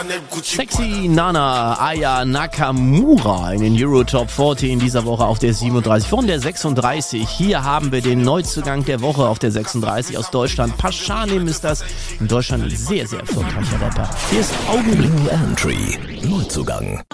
Sexy Nana Aya Nakamura in den Euro Top 40 in dieser Woche auf der 37 von der 36. Hier haben wir den Neuzugang der Woche auf der 36 aus Deutschland. Pashanim ist das. In Deutschland ein sehr, sehr erfolgreicher Rapper. Hier ist Augenblick. New Entry. Neuzugang.